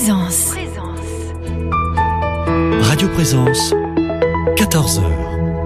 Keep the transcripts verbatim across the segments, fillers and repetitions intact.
Présence. Radio Présence, quatorze heures.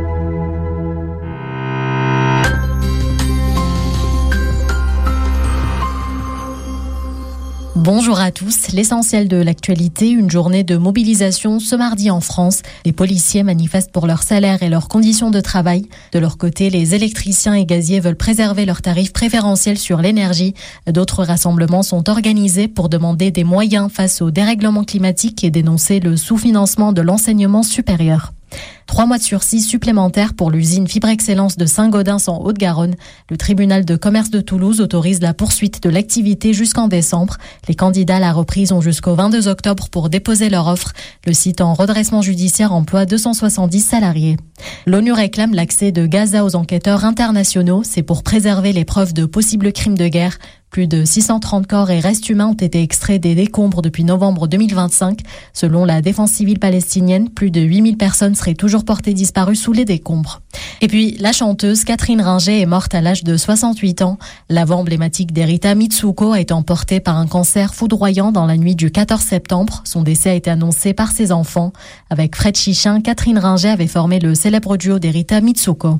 Bonjour à tous. L'essentiel de l'actualité, une journée de mobilisation ce mardi en France. Les policiers manifestent pour leur salaire et leurs conditions de travail. De leur côté, les électriciens et gaziers veulent préserver leurs tarifs préférentiels sur l'énergie. D'autres rassemblements sont organisés pour demander des moyens face au dérèglement climatique et dénoncer le sous-financement de l'enseignement supérieur. Trois mois de sursis supplémentaires pour l'usine Fibre Excellence de Saint-Gaudens en Haute-Garonne. Le tribunal de commerce de Toulouse autorise la poursuite de l'activité jusqu'en décembre. Les candidats à la reprise ont jusqu'au vingt-deux octobre pour déposer leur offre. Le site en redressement judiciaire emploie deux cent soixante-dix salariés. L'ONU réclame l'accès de Gaza aux enquêteurs internationaux. C'est pour préserver les preuves de possibles crimes de guerre. Plus de six cent trente corps et restes humains ont été extraits des décombres depuis novembre deux mille vingt-cinq. Selon la défense civile palestinienne, plus de huit mille personnes seraient toujours portées disparues sous les décombres. Et puis, la chanteuse Catherine Ringer est morte à l'âge de soixante-huit ans. La voix emblématique d'Erita Mitsuko a été emportée par un cancer foudroyant dans la nuit du quatorze septembre. Son décès a été annoncé par ses enfants. Avec Fred Chichin, Catherine Ringer avait formé le célèbre duo d'Erita Mitsuko.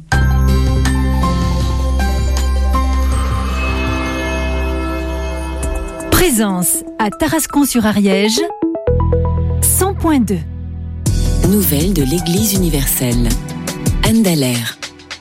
Présence à Tarascon-sur-Ariège, cent point deux. Nouvelles de l'Église universelle. Anne Dallaire.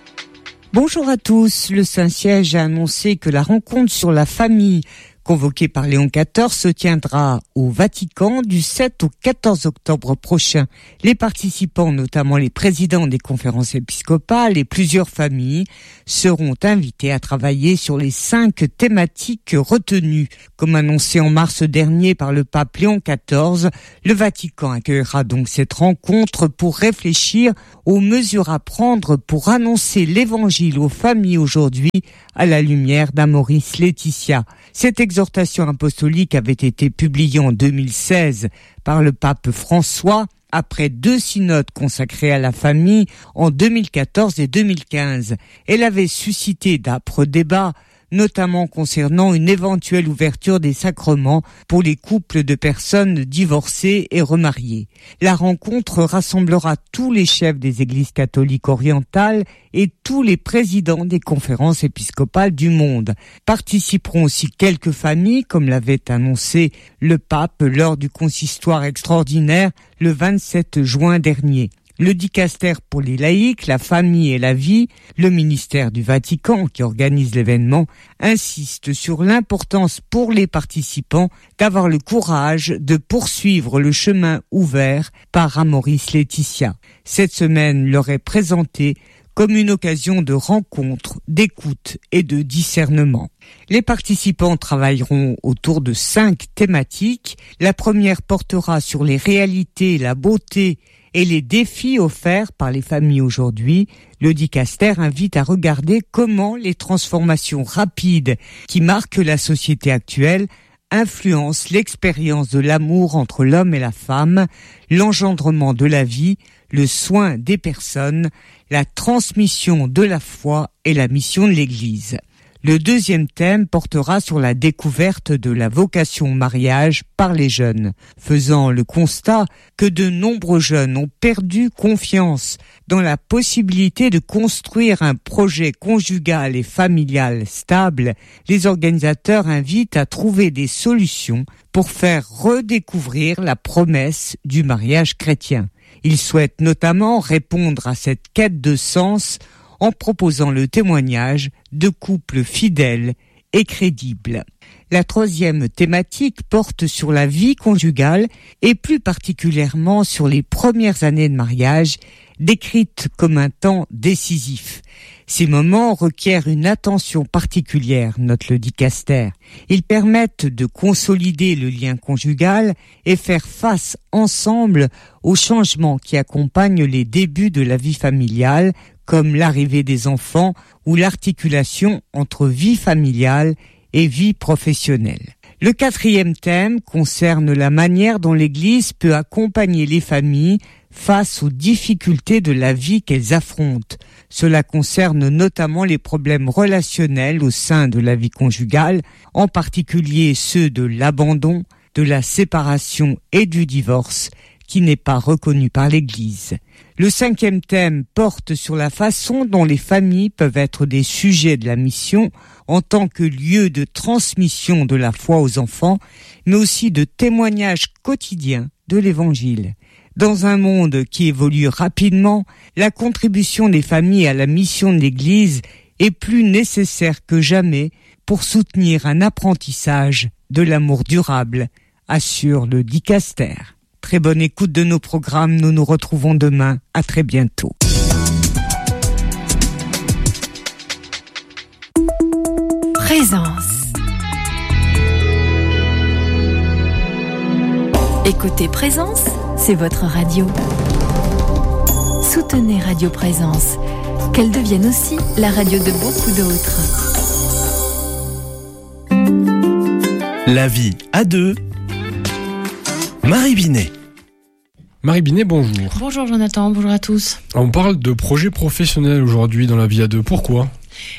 Bonjour à tous. Le Saint-Siège a annoncé que la rencontre sur la famille convoquée par Léon quatorze se tiendra au Vatican du sept au quatorze octobre prochain. Les participants, notamment les présidents des conférences épiscopales et plusieurs familles, seront invités à travailler sur les cinq thématiques retenues. Comme annoncé en mars dernier par le pape Léon quatorze, le Vatican accueillera donc cette rencontre pour réfléchir aux mesures à prendre pour annoncer l'évangile aux familles aujourd'hui à la lumière d'Amoris Laetitia. Cette exhortation apostolique avait été publiée en deux mille seize par le pape François après deux synodes consacrés à la famille en deux mille quatorze et deux mille quinze. Elle avait suscité d'âpres débats, notamment concernant une éventuelle ouverture des sacrements pour les couples de personnes divorcées et remariées. La rencontre rassemblera tous les chefs des églises catholiques orientales et tous les présidents des conférences épiscopales du monde. Participeront aussi quelques familles, comme l'avait annoncé le pape lors du consistoire extraordinaire le vingt-sept juin dernier. Le dicaster pour les laïcs, la famille et la vie, le ministère du Vatican qui organise l'événement, insiste sur l'importance pour les participants d'avoir le courage de poursuivre le chemin ouvert par Amoris Laetitia. Cette semaine leur est présentée comme une occasion de rencontre, d'écoute et de discernement. Les participants travailleront autour de cinq thématiques. La première portera sur les réalités, la beauté et les défis offerts par les familles aujourd'hui. Le dicaster invite à regarder comment les transformations rapides qui marquent la société actuelle influencent l'expérience de l'amour entre l'homme et la femme, l'engendrement de la vie, le soin des personnes, la transmission de la foi et la mission de l'Église. Le deuxième thème portera sur la découverte de la vocation au mariage par les jeunes, faisant le constat que de nombreux jeunes ont perdu confiance dans la possibilité de construire un projet conjugal et familial stable. Les organisateurs invitent à trouver des solutions pour faire redécouvrir la promesse du mariage chrétien. Ils souhaitent notamment répondre à cette quête de sens en proposant le témoignage de couples fidèles et crédibles. La troisième thématique porte sur la vie conjugale et plus particulièrement sur les premières années de mariage, décrites comme un temps décisif. Ces moments requièrent une attention particulière, note le dicaster. Ils permettent de consolider le lien conjugal et faire face ensemble aux changements qui accompagnent les débuts de la vie familiale, comme l'arrivée des enfants ou l'articulation entre vie familiale et vie professionnelle. Le quatrième thème concerne la manière dont l'Église peut accompagner les familles face aux difficultés de la vie qu'elles affrontent. Cela concerne notamment les problèmes relationnels au sein de la vie conjugale, en particulier ceux de l'abandon, de la séparation et du divorce qui n'est pas reconnu par l'Église. Le cinquième thème porte sur la façon dont les familles peuvent être des sujets de la mission en tant que lieu de transmission de la foi aux enfants, mais aussi de témoignage quotidien de l'Évangile. Dans un monde qui évolue rapidement, la contribution des familles à la mission de l'Église est plus nécessaire que jamais pour soutenir un apprentissage de l'amour durable, assure le dicaster. Très bonne écoute de nos programmes, nous nous retrouvons demain, à très bientôt. Présence. Écoutez Présence, c'est votre radio. Soutenez Radio Présence, qu'elle devienne aussi la radio de beaucoup d'autres. La vie à deux. Marie Binet. Marie Binet, bonjour. Bonjour Jonathan, bonjour à tous. On parle de projet professionnel aujourd'hui dans la vie à deux. Pourquoi ?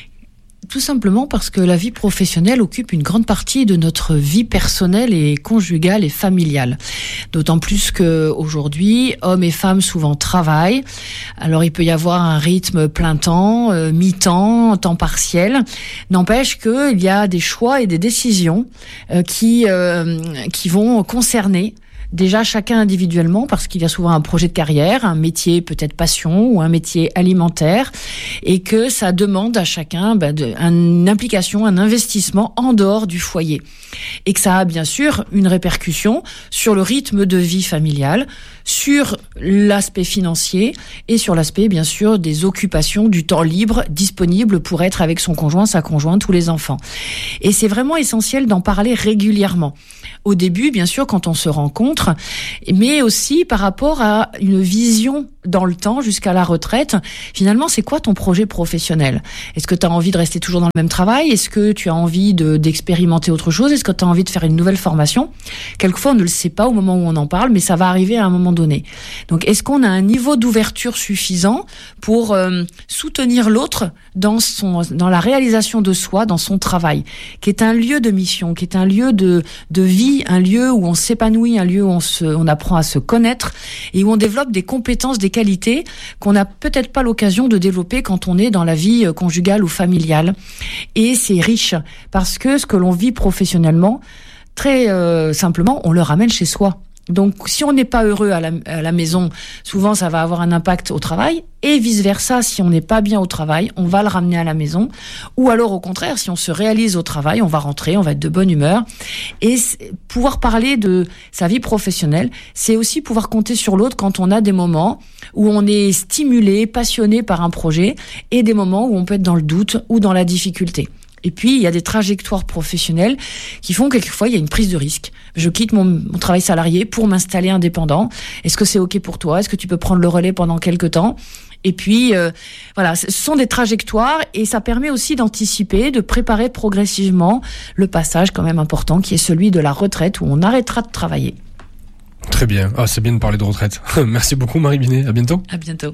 Tout simplement parce que la vie professionnelle occupe une grande partie de notre vie personnelle et conjugale et familiale. D'autant plus que aujourd'hui, hommes et femmes souvent travaillent. Alors il peut y avoir un rythme plein temps, euh, mi-temps, temps partiel. N'empêche qu'il y a des choix et des décisions euh, qui euh, qui vont concerner déjà chacun individuellement, parce qu'il y a souvent un projet de carrière, un métier peut-être passion ou un métier alimentaire, et que ça demande à chacun ben, de, une implication, un investissement en dehors du foyer. Et que ça a bien sûr une répercussion sur le rythme de vie familiale, sur l'aspect financier et sur l'aspect bien sûr des occupations, du temps libre disponible pour être avec son conjoint, sa conjointe ou les enfants. Et c'est vraiment essentiel d'en parler régulièrement. Au début, bien sûr, quand on se rencontre, mais aussi par rapport à une vision dans le temps jusqu'à la retraite. Finalement, c'est quoi ton projet professionnel ? Est-ce que tu as envie de rester toujours dans le même travail ? Est-ce que tu as envie de, d'expérimenter autre chose ? Est-ce que tu as envie de faire une nouvelle formation ? Quelquefois, on ne le sait pas au moment où on en parle, mais ça va arriver à un moment donné. Donc, est-ce qu'on a un niveau d'ouverture suffisant pour euh, soutenir l'autre dans son, dans la réalisation de soi, dans son travail, qui est un lieu de mission, qui est un lieu de, de vie, un lieu où on s'épanouit, un lieu où on, se, on apprend à se connaître et où on développe des compétences, des qualités qu'on n'a peut-être pas l'occasion de développer quand on est dans la vie conjugale ou familiale. Et c'est riche parce que ce que l'on vit professionnellement, très euh, simplement, on le ramène chez soi. Donc, si on n'est pas heureux à la, à la maison, souvent ça va avoir un impact au travail, et vice-versa, si on n'est pas bien au travail, on va le ramener à la maison, ou alors au contraire, si on se réalise au travail, on va rentrer, on va être de bonne humeur, et pouvoir parler de sa vie professionnelle, c'est aussi pouvoir compter sur l'autre quand on a des moments où on est stimulé, passionné par un projet, et des moments où on peut être dans le doute ou dans la difficulté. Et puis, il y a des trajectoires professionnelles qui font quelquefois, il y a une prise de risque. Je quitte mon, mon travail salarié pour m'installer indépendant. Est-ce que c'est OK pour toi ? Est-ce que tu peux prendre le relais pendant quelques temps ? Et puis, euh, voilà, ce sont des trajectoires et ça permet aussi d'anticiper, de préparer progressivement le passage quand même important qui est celui de la retraite où on arrêtera de travailler. Très bien. Ah, c'est bien de parler de retraite. Merci beaucoup, Marie Binet. À bientôt. À bientôt.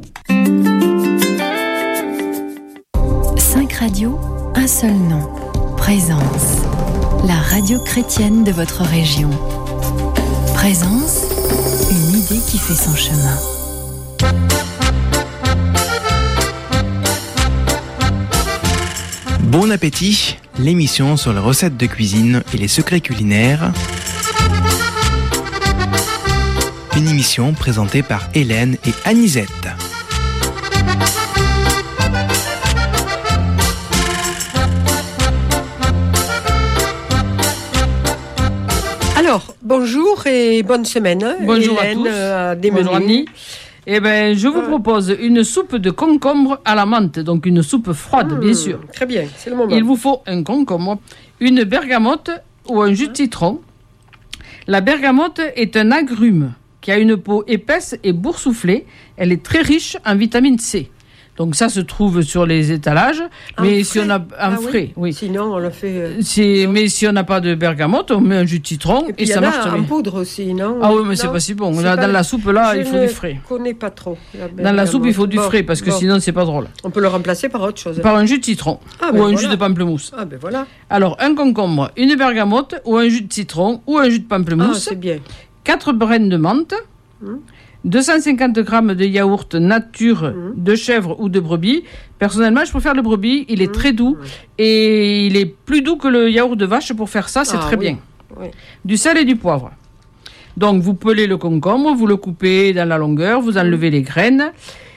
Cinq radios, un seul nom. Présence. La radio chrétienne de votre région. Présence, une idée qui fait son chemin. Bon appétit, l'émission sur les recettes de cuisine et les secrets culinaires. Une émission présentée par Hélène et Anisette. Alors, bonjour et bonne semaine. Bonjour Hélène, à tous. Euh, des Bonjour menus. Annie. Eh ben, je vous Ah. propose une soupe de concombre à la menthe, donc une soupe froide, Mmh, bien sûr. Très bien, c'est le moment. Il vous faut un concombre, une bergamote ou un jus de citron. La bergamote est un agrume qui a une peau épaisse et boursouflée. Elle est très riche en vitamine C. Donc ça se trouve sur les étalages, Un mais frais. si on a un Ah frais, oui. oui. Sinon, on le fait. euh, C'est, mais si on n'a pas de bergamote, on met un jus de citron Et et, puis, il y ça en a marche très en bien. poudre aussi, non? Ah oui, mais c'est Non, pas si bon. c'est Là, pas- dans la soupe, là, Je il faut ne du frais. connais pas trop. la Dans la soupe, il faut du bergamote. frais parce que Bon, sinon, c'est pas drôle. on peut le remplacer par autre chose. Par un jus de citron Ah, ou ben un voilà. jus de pamplemousse. Ah ben voilà. Alors, un concombre, une bergamote ou un jus de citron ou un jus de Ah, pamplemousse, c'est bien. quatre brins de menthe, Hum. deux cent cinquante grammes de yaourt nature Hum. de chèvre ou de brebis. Personnellement, je préfère le brebis. Il est Hum. très doux Hum. et il est plus doux que le yaourt de vache. Pour faire ça, c'est Ah, très oui. bien. Oui. Du sel et du poivre. Donc, vous pelez le concombre, vous le coupez dans la longueur, vous enlevez les graines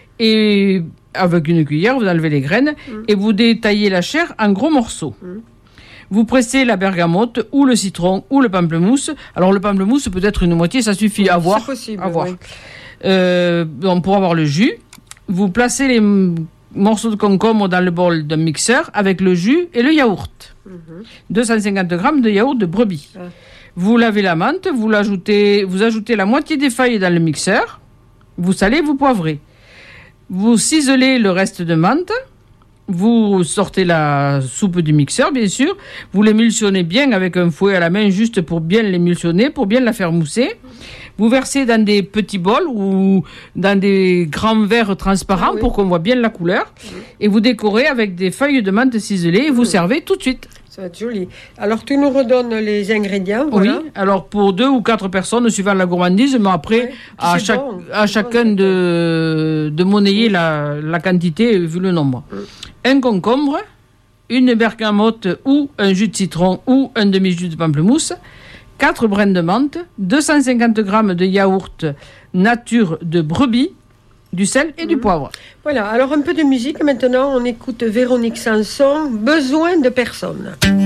et avec une cuillère, vous enlevez les graines Hum. et vous détaillez la chair en gros morceaux. Hum. Vous pressez la bergamote ou le citron ou le pamplemousse. Alors, le pamplemousse, peut-être une moitié, ça suffit à voir. C'est possible. à voir. oui. Euh, donc pour avoir le jus, vous placez les m- morceaux de concombre dans le bol d'un mixeur avec le jus et le yaourt. Mhm. deux cent cinquante grammes de yaourt de brebis. Ah. Vous lavez la menthe, vous l'ajoutez, vous ajoutez la moitié des feuilles dans le mixeur. Vous salez, vous poivrez. Vous ciselez le reste de menthe. Vous sortez la soupe du mixeur, bien sûr. Vous l'émulsionnez bien avec un fouet à la main, juste pour bien l'émulsionner, pour bien la faire mousser. Vous versez dans des petits bols ou dans des grands verres transparents Ah oui. pour qu'on voit bien la couleur. Et vous décorez avec des feuilles de menthe ciselées et vous Mmh. servez tout de suite. Ça va être joli. Alors, tu nous redonnes les ingrédients, voilà. Oui, alors pour deux ou quatre personnes, suivant la gourmandise, mais après, Ouais. Puis à, c'est chaque, bon, à c'est chacun bon, c'est de, de monnayer la, la quantité vu le nombre. Mm. Un concombre, une bergamote ou un jus de citron ou un demi-jus de pamplemousse, quatre brins de menthe, deux cent cinquante grammes de yaourt nature de brebis, du sel et du Mm. poivre. Voilà, alors un peu de musique maintenant. On écoute Véronique Sanson, Besoin de personne.